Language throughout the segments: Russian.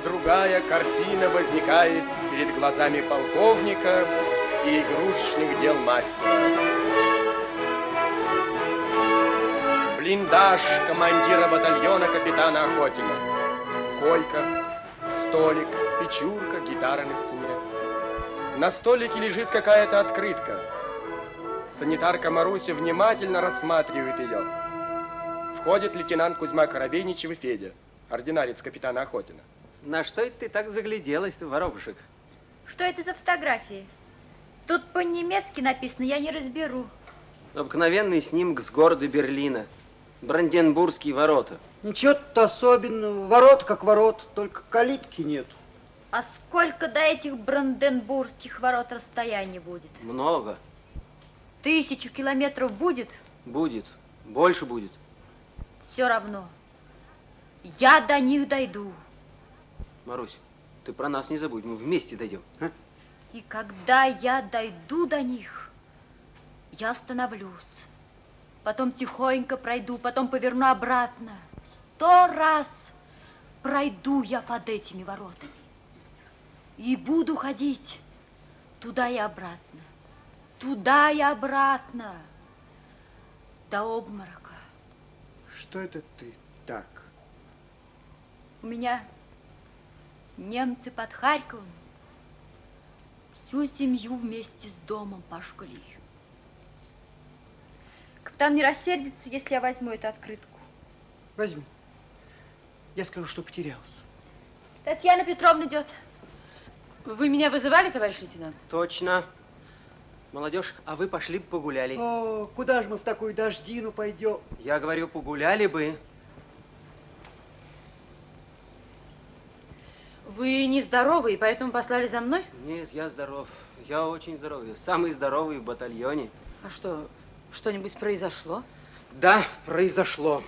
другая картина возникает перед глазами полковника и игрушечных дел мастера. Блиндаж командира батальона капитана Охотина. Койка, столик, печурка, гитара на стене. На столике лежит какая-то открытка. Санитарка Маруся внимательно рассматривает ее. Входит лейтенант Кузьма Коробейничев и Федя, ординарец капитана Охотина. На что это ты так загляделась-то, воробушек? Что это за фотографии? Тут по-немецки написано, я не разберу. Обыкновенный снимок с города Берлина. Бранденбургские ворота. Ничего тут особенного. Ворот как ворот, только калитки нет. А сколько до этих бранденбургских ворот расстояние будет? Много. 1000 километров будет? Будет. Больше будет. Все равно. Я до них дойду. Марусь, ты про нас не забудь, мы вместе дойдем. А? И когда я дойду до них, я остановлюсь. Потом тихонько пройду, потом поверну обратно. 100 раз пройду я под этими воротами. И буду ходить туда и обратно. Туда и обратно. До обморока. Что это ты так? У меня немцы под Харьковом всю семью вместе с домом пожгли. Капитан не рассердится, если я возьму эту открытку? Возьми. Я скажу, что потерялся. Татьяна Петровна идет. Вы меня вызывали, товарищ лейтенант? Точно. Молодежь, а вы пошли бы погуляли. О, куда же мы в такую дождину пойдем? Я говорю, погуляли бы. Вы нездоровы, и поэтому послали за мной? Нет, я здоров. Я очень здоровый. Я самый здоровый в батальоне. А что, что-нибудь произошло? Да, произошло.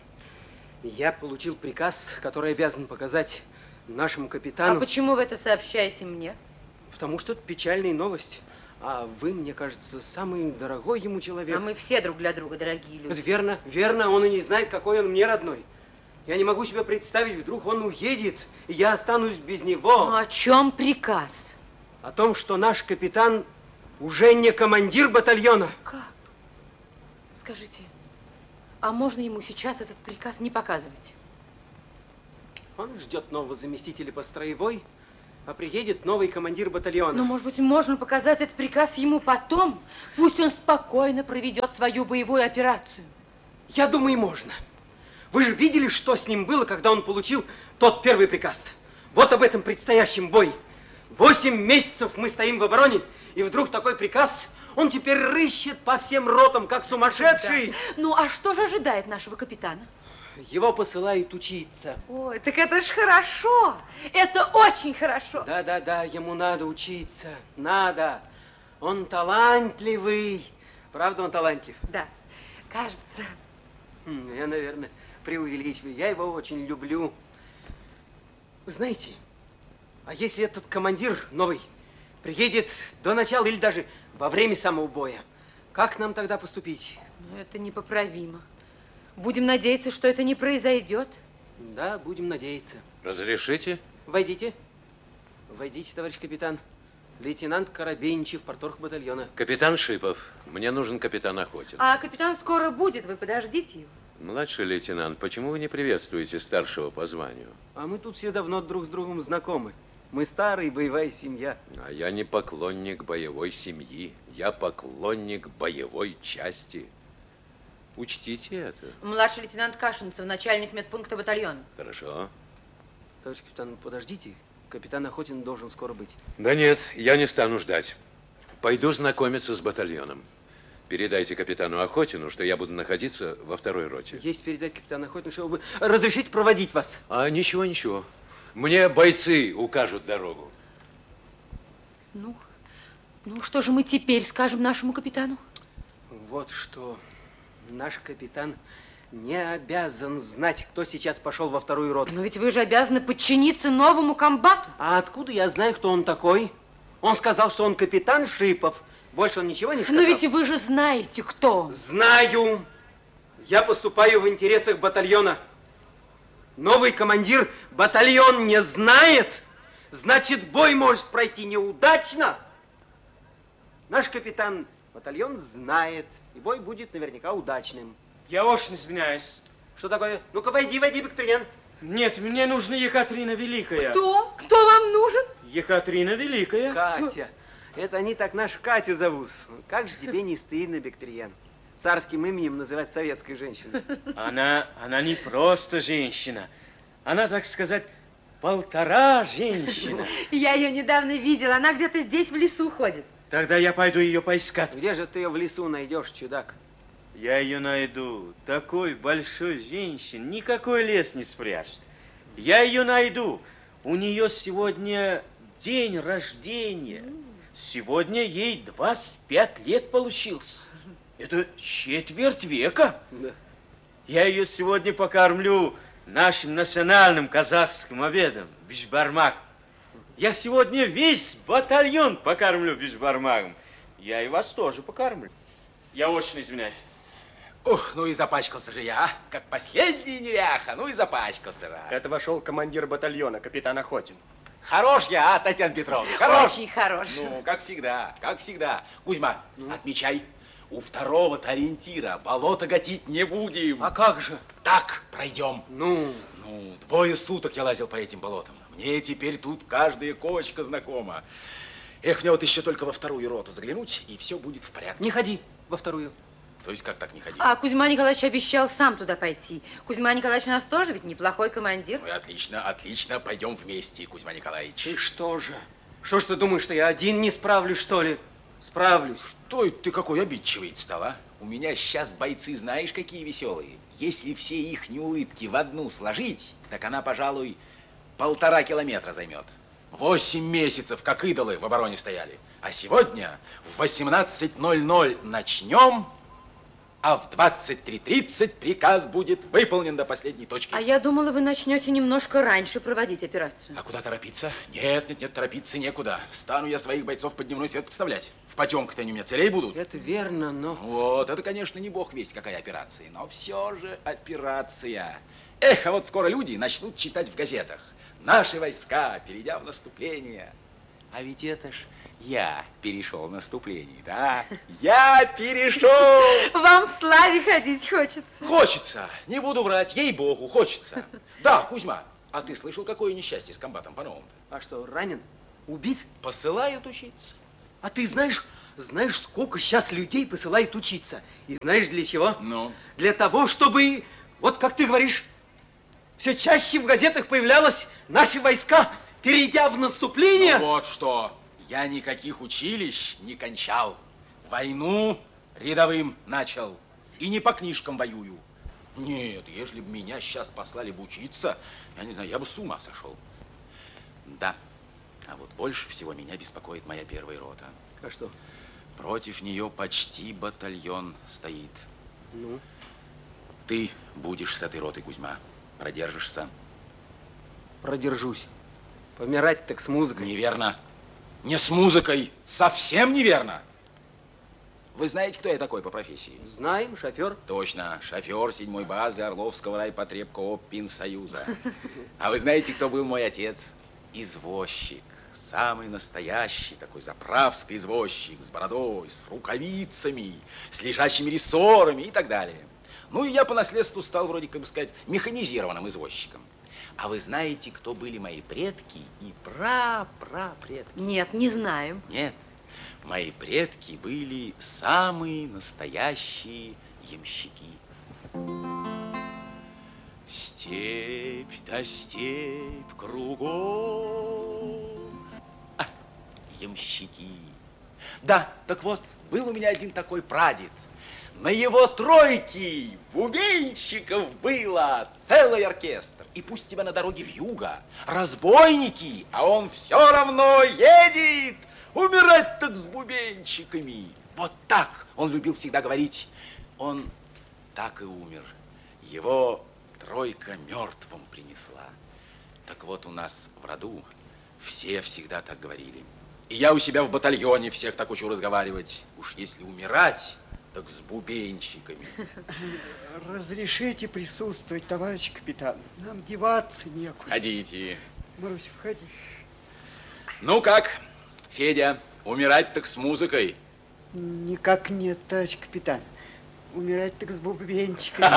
Я получил приказ, который обязан показать нашему капитану. А почему вы это сообщаете мне? Потому что это печальная новость. А вы, мне кажется, самый дорогой ему человек. А мы все друг для друга дорогие люди. Это верно, верно. Он и не знает, какой он мне родной. Я не могу себе представить, вдруг он уедет, и я останусь без него. Ну, о чем приказ? О том, что наш капитан уже не командир батальона. Как? Скажите, а можно ему сейчас этот приказ не показывать? Он ждет нового заместителя по строевой, а приедет новый командир батальона. Ну, может быть, можно показать этот приказ ему потом? Пусть он спокойно проведет свою боевую операцию. Я думаю, можно. Вы же видели, что с ним было, когда он получил тот первый приказ? Вот об этом предстоящем бой. 8 месяцев мы стоим в обороне, и вдруг такой приказ, он теперь рыщет по всем ротам, как сумасшедший. Да. Ну, а что же ожидает нашего капитана? Его посылают учиться. Ой, так это ж хорошо. Это очень хорошо. Да, ему надо учиться. Надо. Он талантливый. Правда, он талантлив? Да, кажется. Я, наверное, преувеличиваю. Я его очень люблю. Вы знаете, а если этот командир новый приедет до начала или даже во время самого боя, как нам тогда поступить? Ну, это непоправимо. Будем надеяться, что это не произойдет. Да, будем надеяться. Разрешите? Войдите. Войдите, товарищ капитан. Лейтенант Коробейничев, парторг батальона. Капитан Шипов. Мне нужен капитан Охотин. А капитан скоро будет, вы подождите его. Младший лейтенант, почему вы не приветствуете старшего по званию? А мы тут все давно друг с другом знакомы. Мы старая боевая семья. А я не поклонник боевой семьи. Я поклонник боевой части. Учтите это. Младший лейтенант Кашинцев, начальник медпункта батальона. Хорошо. Товарищ капитан, подождите. Капитан Охотин должен скоро быть. Да нет, я не стану ждать. Пойду знакомиться с батальоном. Передайте капитану Охотину, что я буду находиться во 2-й роте. Есть передать капитану Охотину, чтобы разрешить проводить вас. А ничего. Мне бойцы укажут дорогу. Ну, что же мы теперь скажем нашему капитану? Вот что. Наш капитан не обязан знать, кто сейчас пошел во 2-ю роту. Но ведь вы же обязаны подчиниться новому комбату. А откуда я знаю, кто он такой? Он сказал, что он капитан Шипов. Больше он ничего не сказал. Но ведь вы же знаете, кто он. Знаю. Я поступаю в интересах батальона. Новый командир батальон не знает, значит, бой может пройти неудачно. Наш капитан батальон знает, и бой будет наверняка удачным. Я очень извиняюсь. Что такое? Ну-ка, войди, Бекперен. Нет, мне нужна Екатерина Великая. Кто? Кто вам нужен? Екатерина Великая. Катя. Это они так нашу Катю зовут. Как же тебе не стыдно, Бекперен? Царским именем называть советской женщиной. Она не просто женщина. Она, так сказать, полтора женщина. Я ее недавно видела. Она где-то здесь в лесу ходит. Тогда я пойду ее поискать. Где же ты ее в лесу найдешь, чудак? Я ее найду. Такой большой женщин никакой лес не спрячет. Я ее найду. У нее сегодня день рождения. Сегодня ей 25 лет получился. Это четверть века. Да. Я ее сегодня покормлю нашим национальным казахским обедом, бишбармак. Я сегодня весь батальон покормлю бишбармаком. Я и вас тоже покормлю. Я очень извиняюсь. Ух, ну и запачкался же я, как последний неряха, ну и запачкался. Это вошел командир батальона, капитан Охотин. Хорош я, Татьяна Петровна, хорош. Очень хорош. Ну, как всегда, как всегда. Кузьма, отмечай, у второго-то ориентира болото гатить не будем. А как же? Так, пройдем. Ну, Двое суток я лазил по этим болотам. Мне теперь тут каждая кочка знакома. Эх, мне вот еще только во вторую роту заглянуть, и все будет в порядке. не ходи во вторую. То есть как так не ходи? А Кузьма Николаевич обещал сам туда пойти. Кузьма Николаевич у нас тоже ведь неплохой командир. Ну и отлично, отлично, пойдем вместе, Кузьма Николаевич. И что же? Что ж ты думаешь, что я один не справлюсь, что ли? Справлюсь. Что это ты какой обидчивый стал, а? У меня сейчас бойцы, знаешь, какие веселые. Если все их улыбки в одну сложить, так она, пожалуй, 1,5 километра займет. 8 месяцев, как идолы, в обороне стояли. А сегодня в 18:00 начнем, а в 23:30 приказ будет выполнен до последней точки. А я думала, вы начнете немножко раньше проводить операцию. А куда торопиться? Нет, торопиться некуда. Стану я своих бойцов под дневной свет вставлять. В потемках-то они у меня целей будут. Это верно, но... Вот, это, конечно, не бог весть какая операция, но все же операция. Эх, а вот скоро люди начнут читать в газетах. Наши войска, перейдя в наступление. А ведь это ж я перешел в наступление, да? Я перешел! Вам в славе ходить хочется. Хочется, не буду врать, ей-богу, хочется. Да, Кузьма, а ты слышал, какое несчастье с комбатом по-новому-то? А что, ранен? Убит? Посылают учиться. А ты знаешь, сколько сейчас людей посылают учиться? И знаешь для чего? Ну? Для того, чтобы, вот как ты говоришь, все чаще в газетах появлялось наши войска, перейдя в наступление. Ну вот что, я никаких училищ не кончал. Войну рядовым начал. И не по книжкам воюю. Нет, если бы меня сейчас послали бы учиться, я не знаю, я бы с ума сошел. Да, а вот больше всего меня беспокоит моя первая рота. А что? Против нее почти батальон стоит. Ну? Ты будешь с этой ротой, Кузьма. Продержишься. Продержусь. Помирать так с музыкой. Неверно. Не с музыкой. Совсем неверно. Вы знаете, кто я такой по профессии? Знаем, шофер. Точно. Шофер 7-й базы Орловского райпотребкооп Пинсоюза. А вы знаете, кто был мой отец? Извозчик. Самый настоящий такой заправский извозчик. С бородой, с рукавицами, с лежачими рессорами и так далее. Ну и я по наследству стал, вроде как бы сказать, механизированным извозчиком. А вы знаете, кто были мои предки и прапрапредки? Нет, не знаем. Нет, мои предки были самые настоящие ямщики. Степь да степь кругом. А, ямщики. Да, так вот, был у меня один такой прадед. На его тройке бубенщиков было целый оркестр. И пусть тебя на дороге вьюга, разбойники, а он все равно едет. Умирать так с бубенчиками. Вот так он любил всегда говорить. Он так и умер. Его тройка мертвым принесла. Так вот у нас в роду все всегда так говорили. И я у себя в батальоне всех так учу разговаривать. Уж если умирать, так с бубенчиками. Разрешите присутствовать, товарищ капитан. Нам деваться некуда. Ходите. Марусь, входи. Ну как, Федя, умирать так с музыкой? Никак нет, товарищ капитан. Умирать так с бубенчиками.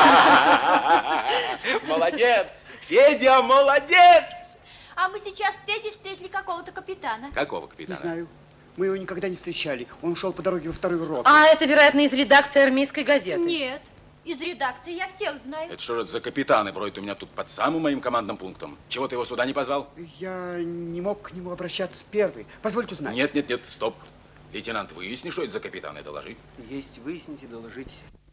Молодец! Федя, молодец! А мы сейчас с Федей встретили какого-то капитана. Какого Не капитана? знаю. Мы его никогда не встречали. Он шел по дороге во вторую роту. А это, вероятно, из редакции армейской газеты. Нет, из редакции я всех знаю. Это что же за капитаны бродят у меня тут под самым моим командным пунктом? Чего ты его сюда не позвал? Я не мог к нему обращаться первый. Позвольте узнать. Нет, нет, нет, стоп. Лейтенант, выясни, что это за капитаны, доложи. Есть выяснить и доложить.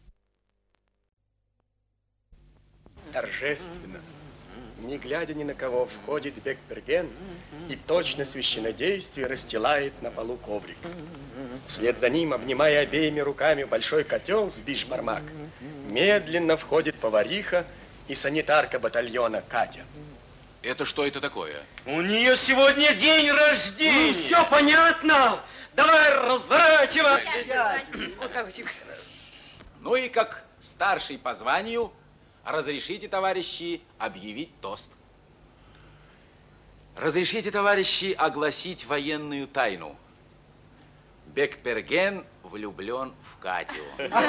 Торжественно, не глядя ни на кого, входит Бекперген и точно священнодействие расстилает на полу коврик. Вслед за ним, обнимая обеими руками большой котел с бишбармак, медленно входит повариха и санитарка батальона Катя. Это что это такое? У нее сегодня день рождения. Ну, все понятно. Давай разворачиваться. Ну и как старший по званию, разрешите, товарищи, объявить тост. Разрешите, товарищи, огласить военную тайну. Бекперген влюблен в Катю.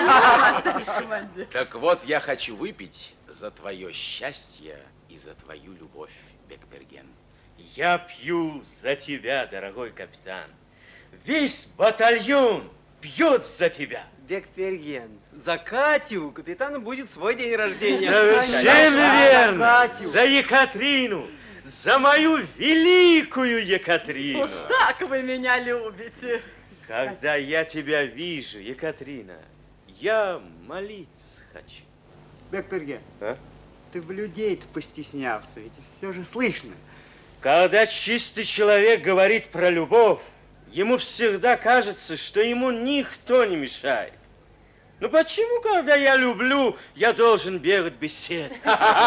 Так вот, я хочу выпить за твое счастье и за твою любовь, Бекперген. Я пью за тебя, дорогой капитан. Весь батальон пьет за тебя. Бекперген, за Катю капитану будет свой день рождения. Совершенно верно. Катю. За Екатерину. За мою великую Екатерину. Уж так вы меня любите. Когда я тебя вижу, Екатерина, я молиться хочу. Бекперген, А? ты в людей-то постеснялся, ведь все же слышно. Когда чистый человек говорит про любовь, ему всегда кажется, что ему никто не мешает. Ну почему, когда я люблю, я должен бегать без сетки?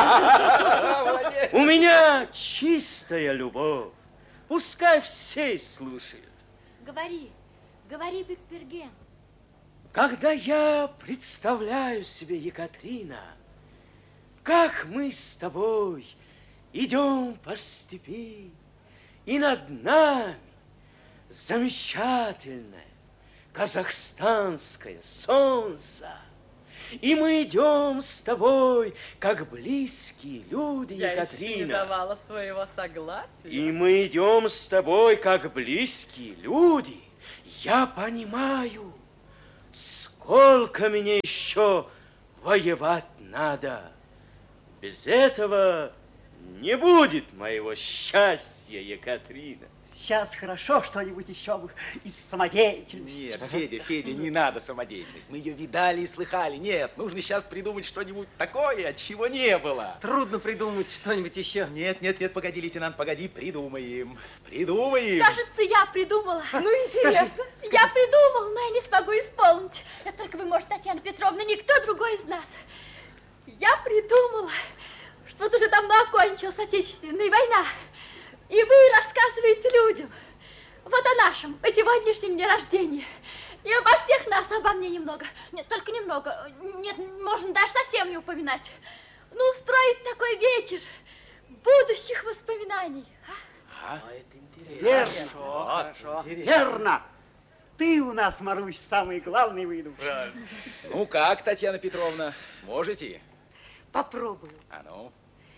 У меня чистая любовь. Пускай все слушают. Говори, говори, Бекперген. Когда я представляю себе, Екатерина, как мы с тобой идем по степи, и над нами замечательное казахстанское солнце, и мы идем с тобой, как близкие люди, Екатерина. Я еще не давала своего согласия. И мы идем с тобой, как близкие люди. Я понимаю, сколько мне еще воевать надо. Без этого не будет моего счастья, Екатерина. Сейчас хорошо что-нибудь еще бы из самодеятельности. Нет, Федя, Федя, не надо самодеятельность. Мы ее видали и слыхали. Нет, нужно сейчас придумать что-нибудь такое, чего не было. Трудно придумать что-нибудь еще. Нет, нет, нет, погоди, лейтенант, погоди, придумаем. Придумаем. Кажется, я придумала. Ну, интересно. Я придумала, но я не смогу исполнить. Это только вы, может, Татьяна Петровна, никто другой из нас. Я придумала, что вот уже давно окончилась Отечественная война. И вы рассказываете людям вот о нашем, о сегодняшнем дне рождения. И обо всех нас, обо мне немного. Нет, только немного. Нет, можно даже совсем не упоминать. Ну, устроить такой вечер будущих воспоминаний. А? Это интересно. Верно. Хорошо. Верно. Ты у нас, Марусь, самый главный выдумщик. Ну как, Татьяна Петровна, сможете? Попробую. А ну?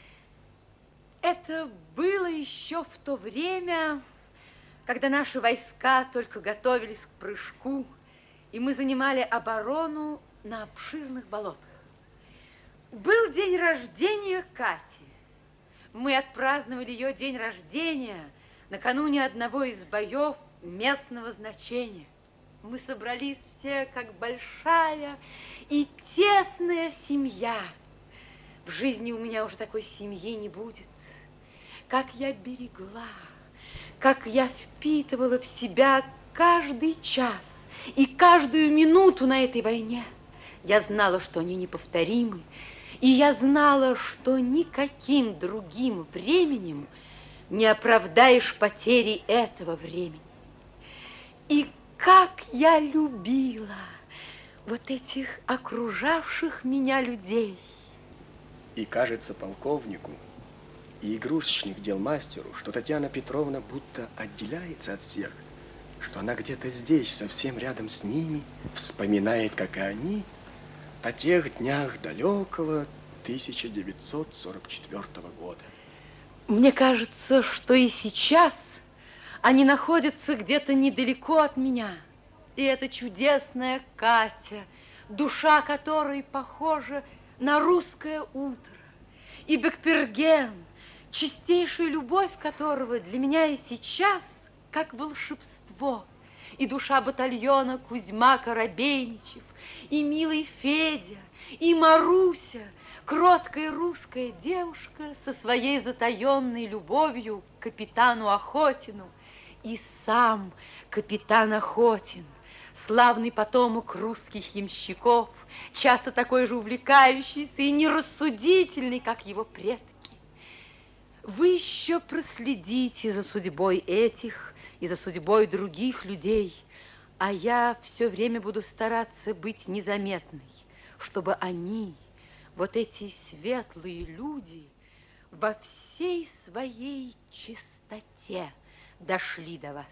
Это было еще в то время, когда наши войска только готовились к прыжку, и мы занимали оборону на обширных болотах. Был день рождения Кати. Мы отпраздновали ее день рождения накануне одного из боев местного значения. Мы собрались все как большая и тесная семья. В жизни у меня уже такой семьи не будет. Как я берегла, как я впитывала в себя каждый час и каждую минуту на этой войне. Я знала, что они неповторимы, и я знала, что никаким другим временем не оправдаешь потери этого времени. И как я любила вот этих окружавших меня людей. И кажется полковнику и игрушечных дел мастеру, что Татьяна Петровна будто отделяется от всех, что она где-то здесь, совсем рядом с ними, вспоминает, как и они, о тех днях далекого 1944 года. Мне кажется, что и сейчас они находятся где-то недалеко от меня. И эта чудесная Катя, душа которой похожа на русское утро, и Бекперген, чистейшая любовь которого для меня и сейчас как волшебство, и душа батальона Кузьма Коробейничев, и милый Федя, и Маруся, кроткая русская девушка со своей затаенной любовью к капитану Охотину, и сам капитан Охотин, славный потомок русских ямщиков, часто такой же увлекающийся и нерассудительный, как его предки. Вы еще проследите за судьбой этих и за судьбой других людей, а я все время буду стараться быть незаметной, чтобы они, вот эти светлые люди, во всей своей чистоте дошли до вас.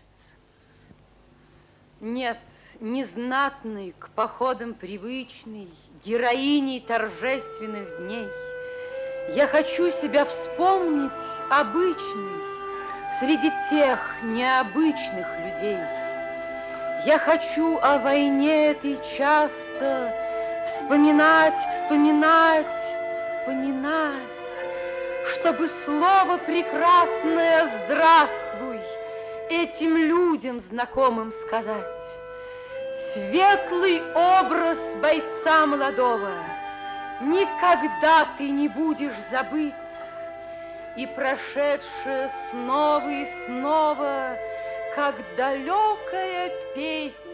Нет, незнатный, к походам привычный, героиней торжественных дней, я хочу себя вспомнить обычной среди тех необычных людей. Я хочу о войне этой часто вспоминать, чтобы слово прекрасное «здравствуй» этим людям знакомым сказать. Светлый образ бойца молодого никогда ты не будешь забыт, и прошедшее снова и снова, как далекая песня,